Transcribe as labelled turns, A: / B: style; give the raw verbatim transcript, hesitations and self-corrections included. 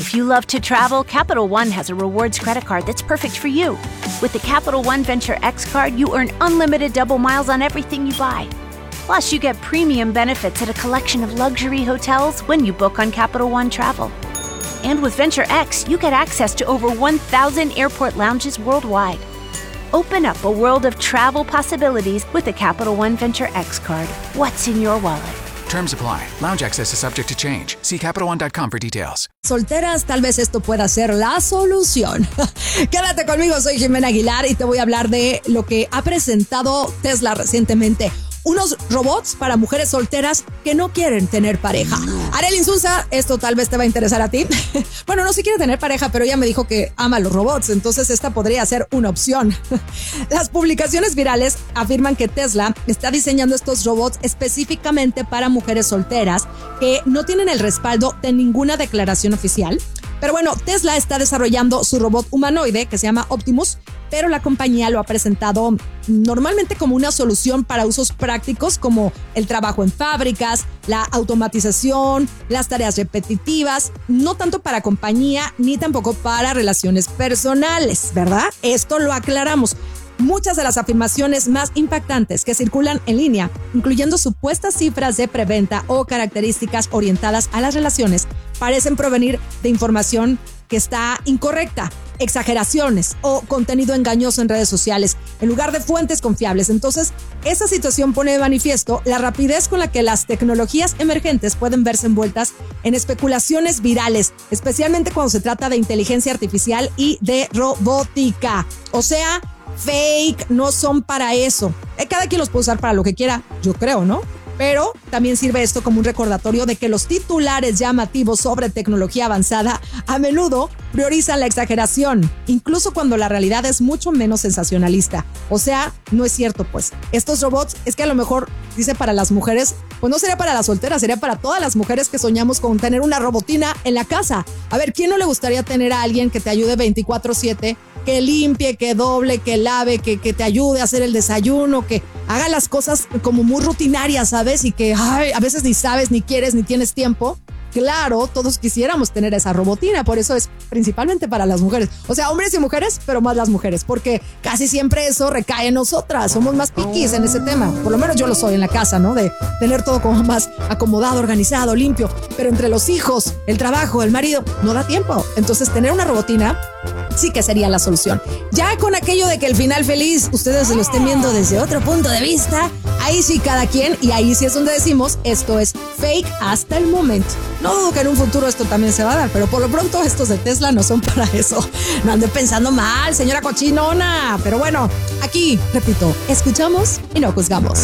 A: If you love to travel, Capital One has a rewards credit card that's perfect for you. With the Capital One Venture X card, you earn unlimited double miles on everything you buy. Plus, you get premium benefits at a collection of luxury hotels when you book on Capital One Travel. And with Venture X, you get access to over one thousand airport lounges worldwide. Open up a world of travel possibilities with the Capital One Venture X card. What's in your wallet?
B: Terms apply. Lounge access is subject to change. See Capital One dot com for details.
C: Solteras, tal vez esto pueda ser la solución. Quédate conmigo, soy Jimena Aguilar y te voy a hablar de lo que ha presentado Tesla recientemente. Unos robots para mujeres solteras que no quieren tener pareja. Arely Insunza, esto tal vez te va a interesar a ti. Bueno, no se quiere tener pareja, pero ella me dijo que ama los robots, entonces esta podría ser una opción. Las publicaciones virales afirman que Tesla está diseñando estos robots específicamente para mujeres solteras que no tienen el respaldo de ninguna declaración oficial. Pero bueno, Tesla está desarrollando su robot humanoide que se llama Optimus, pero la compañía lo ha presentado normalmente como una solución para usos prácticos como el trabajo en fábricas, la automatización, las tareas repetitivas, no tanto para compañía ni tampoco para relaciones personales, ¿verdad? Esto lo aclaramos. Muchas de las afirmaciones más impactantes que circulan en línea, incluyendo supuestas cifras de preventa o características orientadas a las relaciones, parecen provenir de información que está incorrecta, exageraciones o contenido engañoso en redes sociales, en lugar de fuentes confiables. Entonces, esa situación pone de manifiesto la rapidez con la que las tecnologías emergentes pueden verse envueltas en especulaciones virales, especialmente cuando se trata de inteligencia artificial y de robótica. O sea, fake, no son para eso. Cada quien los puede usar para lo que quiera, yo creo, ¿no? Pero también sirve esto como un recordatorio de que los titulares llamativos sobre tecnología avanzada a menudo priorizan la exageración, incluso cuando la realidad es mucho menos sensacionalista. O sea, no es cierto, pues. Estos robots, es que a lo mejor dice para las mujeres, pues no sería para las solteras, sería para todas las mujeres que soñamos con tener una robotina en la casa. A ver, ¿quién no le gustaría tener a alguien que te ayude veinticuatro siete, que limpie, que doble, que lave, que, que te ayude a hacer el desayuno, que haga las cosas como muy rutinarias, ¿sabes? Y que ay, a veces ni sabes, ni quieres, ni tienes tiempo. Claro, todos quisiéramos tener esa robotina, por eso es principalmente para las mujeres. O sea, hombres y mujeres, pero más las mujeres, porque casi siempre eso recae en nosotras. Somos más piquis en ese tema. Por lo menos yo lo soy en la casa, ¿no? De tener todo como más acomodado, organizado, limpio. Pero entre los hijos, el trabajo, el marido, no da tiempo. Entonces, tener una robotina sí que sería la solución. Ya con aquello de que el final feliz ustedes se lo estén viendo desde otro punto de vista, ahí sí cada quien, y ahí sí es donde decimos esto es fake hasta el momento. No dudo que en un futuro esto también se va a dar, pero por lo pronto estos de Tesla no son para eso. No ande pensando mal, señora cochinona. Pero bueno, aquí, repito, escuchamos y no juzgamos.